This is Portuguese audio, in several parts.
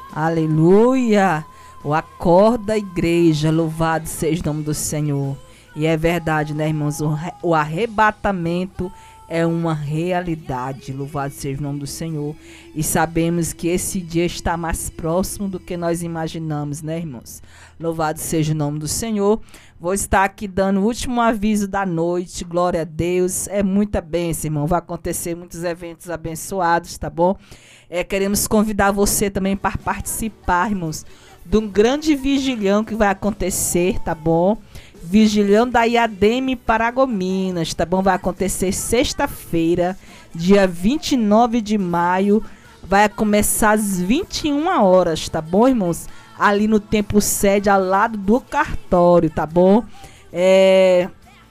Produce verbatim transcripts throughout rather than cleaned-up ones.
Aleluia! O acorda, igreja, louvado seja o nome do Senhor. E é verdade, né, irmãos? O, o arrebatamento é uma realidade. Louvado seja o nome do Senhor. E sabemos que esse dia está mais próximo do que nós imaginamos, né, irmãos? Louvado seja o nome do Senhor. Vou estar aqui dando o último aviso da noite. Glória a Deus. É muita bênção, irmão. Vai acontecer muitos eventos abençoados, tá bom? É, queremos convidar você também para participar, irmãos, de um grande vigilhão que vai acontecer, tá bom? Vigilhão da IADEME Paragominas, tá bom? Vai acontecer sexta-feira, dia vinte e nove de maio. Vai começar às vinte e uma horas, tá bom, irmãos? Ali no templo sede, ao lado do cartório, tá bom? É...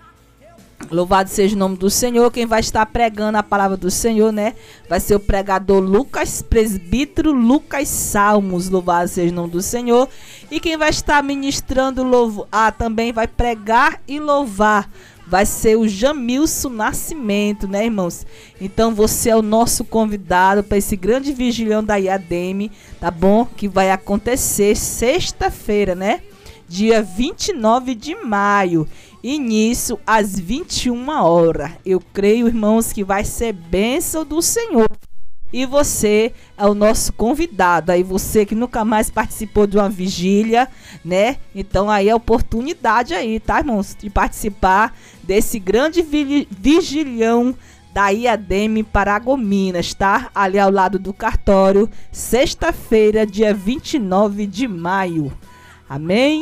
Louvado seja o nome do Senhor. Quem vai estar pregando a palavra do Senhor, né? Vai ser o pregador Lucas, presbítero Lucas Salmos. Louvado seja o nome do Senhor. E quem vai estar ministrando louvo... ah, também vai pregar e louvar. Vai ser o Jamilson Nascimento, né, irmãos? Então você é o nosso convidado para esse grande vigilhão da IADEME, tá bom? Que vai acontecer sexta-feira, né? Dia vinte e nove de maio. Início às vinte e uma horas. Eu creio, irmãos, que vai ser bênção do Senhor. E você é o nosso convidado. Aí você que nunca mais participou de uma vigília, né? Então aí é a oportunidade aí, tá, irmãos? De participar desse grande vigilhão da IADEME Paragominas, tá? Ali ao lado do cartório, sexta-feira, dia vinte e nove de maio. Amém?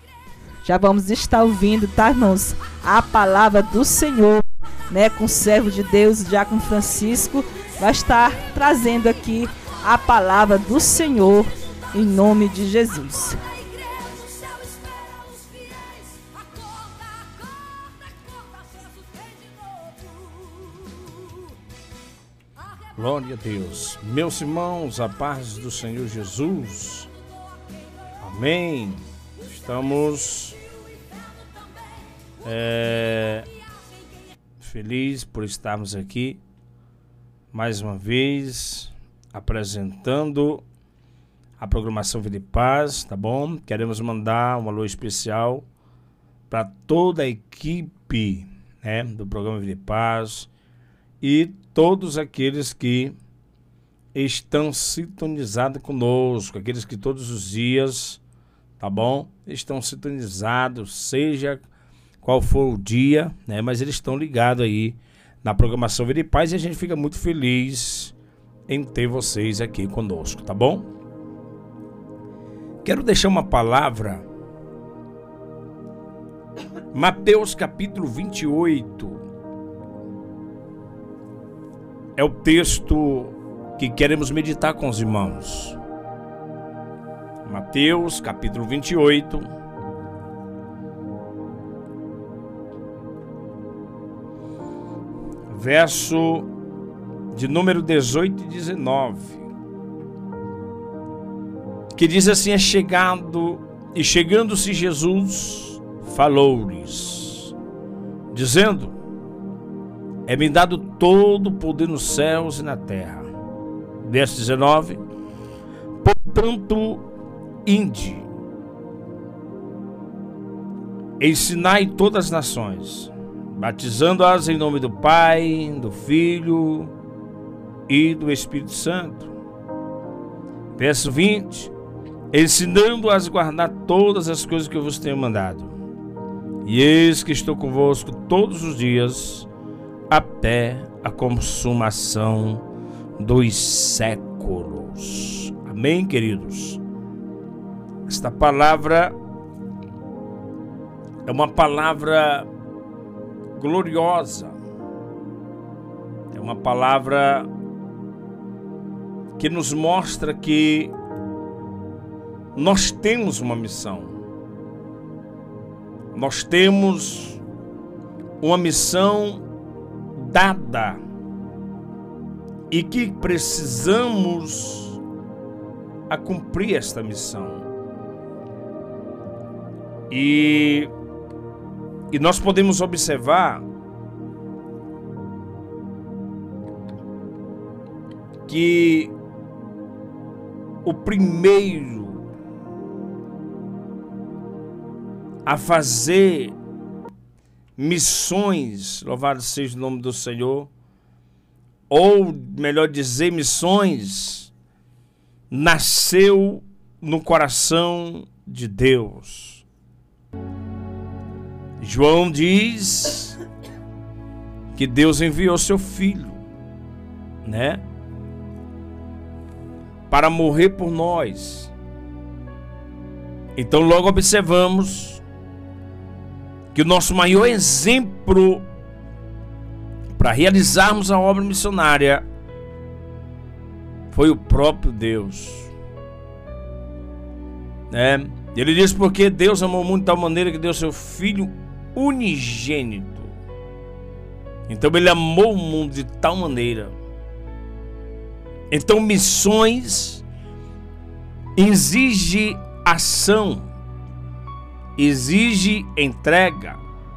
Já vamos estar ouvindo, tá, irmãos? A palavra do Senhor, né? Com o servo de Deus, o Diácono Francisco, vai estar trazendo aqui a palavra do Senhor, em nome de Jesus. Glória a Deus. Meus irmãos, a paz do Senhor Jesus. Amém. Estamos é, felizes por estarmos aqui mais uma vez apresentando a programação Vida e Paz, tá bom? Queremos mandar um alô especial para toda a equipe, né, do programa Vida e Paz e todos aqueles que estão sintonizados conosco, aqueles que todos os dias, tá bom? Estão sintonizados, seja qual for o dia, né? Mas eles estão ligados aí na programação Vida e Paz e a gente fica muito feliz em ter vocês aqui conosco, tá bom? Quero deixar uma palavra. Mateus capítulo vinte e oito. É o texto que queremos meditar com os irmãos. Mateus, capítulo vinte e oito, verso de número dezoito e dezenove, que diz assim: é chegado, e chegando-se Jesus, falou-lhes, dizendo: é-me dado todo o poder nos céus e na terra. Verso dezenove, portanto, ide, ensinai todas as nações, batizando-as em nome do Pai, do Filho e do Espírito Santo. Verso vinte, ensinando-as a guardar todas as coisas que eu vos tenho mandado. E eis que estou convosco todos os dias, até a consumação dos séculos. Amém, queridos? Esta palavra é uma palavra gloriosa, é uma palavra que nos mostra que nós temos uma missão, nós temos uma missão dada e que precisamos a cumprir esta missão. E, e nós podemos observar que o primeiro a fazer missões, louvado seja o nome do Senhor, ou melhor dizer, missões, nasceu no coração de Deus. João diz que Deus enviou seu filho, né, para morrer por nós. Então logo observamos que o nosso maior exemplo para realizarmos a obra missionária foi o próprio Deus, né? Ele diz: porque Deus amou muito de tal maneira que deu seu Filho unigênito. Então ele amou o mundo de tal maneira. Então missões exige ação, exige entrega.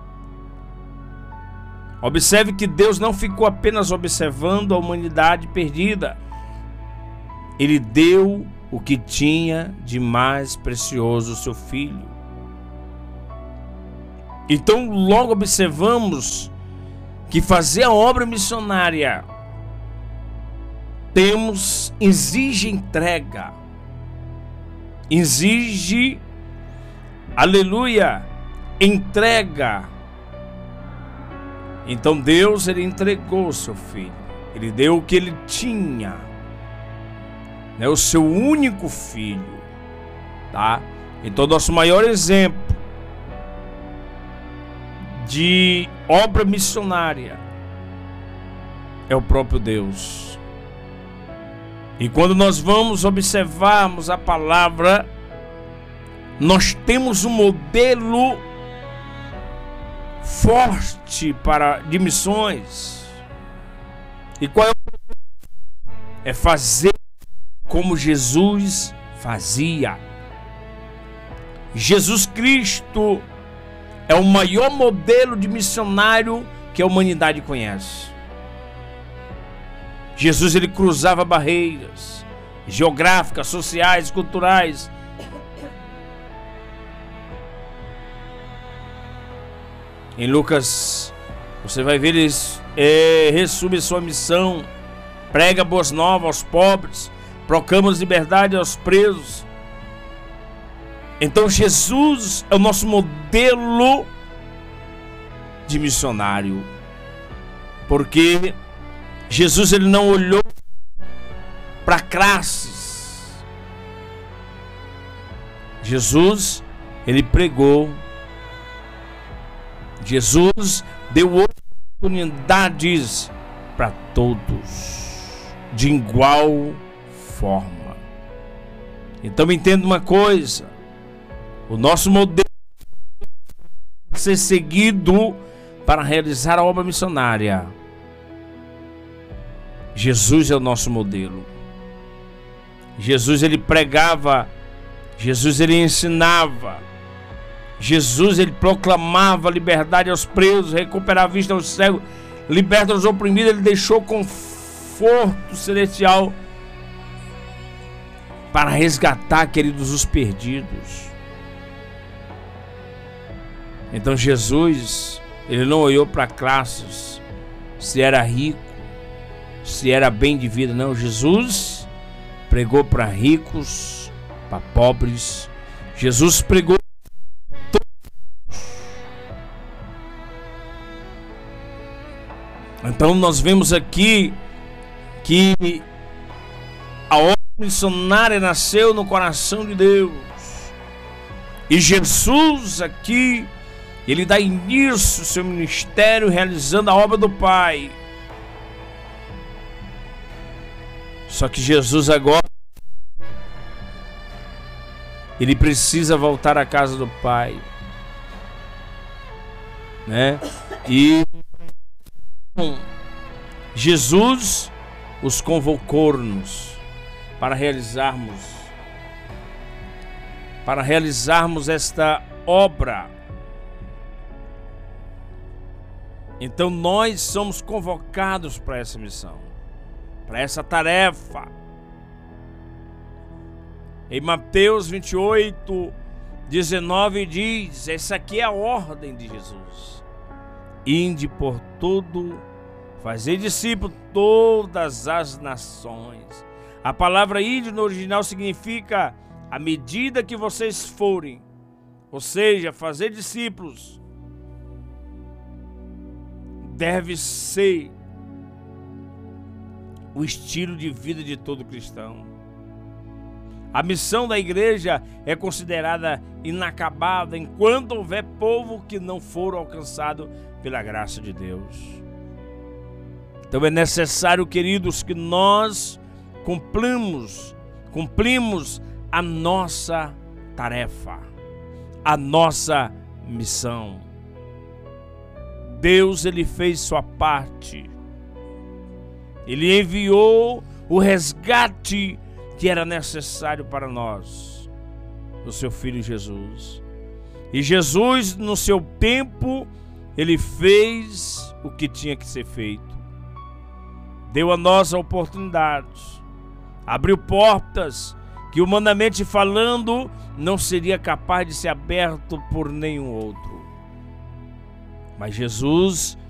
Observe que Deus não ficou apenas observando a humanidade perdida. Ele deu o que tinha de mais precioso, seu Filho. Então logo observamos que fazer a obra missionária temos, exige entrega, exige, aleluia, entrega. Então Deus, ele entregou o seu Filho, ele deu o que ele tinha, né, o seu único Filho, tá? Então nosso maior exemplo de obra missionária é o próprio Deus. E quando nós vamos observarmos a palavra, nós temos um modelo forte para de missões. E qual é o... é fazer como Jesus fazia. Jesus Cristo é o maior modelo de missionário que a humanidade conhece. Jesus, ele cruzava barreiras geográficas, sociais, culturais. Em Lucas, você vai ver, ele é, resume sua missão: prega boas novas aos pobres, proclama liberdade aos presos. Então Jesus é o nosso modelo de missionário, porque Jesus, ele não olhou para classes. Jesus, ele pregou. Jesus deu oportunidades para todos, de igual forma. Então entenda uma coisa: o nosso modelo a ser seguido para realizar a obra missionária. Jesus é o nosso modelo. Jesus, ele pregava, Jesus, ele ensinava, Jesus, ele proclamava liberdade aos presos, recuperar a vista aos cegos, liberta aos oprimidos. Ele deixou conforto celestial para resgatar, queridos, os perdidos. Então Jesus, ele não olhou para classes, se era rico, se era bem de vida. Não, Jesus pregou para ricos, para pobres. Jesus pregou para todos. Então nós vemos aqui que a obra missionária nasceu no coração de Deus. E Jesus aqui, ele dá início ao seu ministério realizando a obra do Pai. Só que Jesus agora, ele precisa voltar à casa do Pai, né? E Jesus os convocou-nos para realizarmos, para realizarmos esta obra. Então nós somos convocados para essa missão, para essa tarefa. Em Mateus vinte e oito, dezenove diz, essa aqui é a ordem de Jesus: ide por todo, fazer discípulo todas as nações. A palavra ide no original significa à medida que vocês forem, ou seja, fazer discípulos deve ser o estilo de vida de todo cristão. A missão da igreja é considerada inacabada enquanto houver povo que não for alcançado pela graça de Deus. Então é necessário, queridos, que nós cumprimos, cumprimos a nossa tarefa, a nossa missão. Deus, ele fez sua parte. Ele enviou o resgate que era necessário para nós, o seu Filho Jesus. E Jesus, no seu tempo, ele fez o que tinha que ser feito. Deu a nós a oportunidade, abriu portas que, humanamente falando, não seria capaz de ser aberto por nenhum outro. Mas Jesus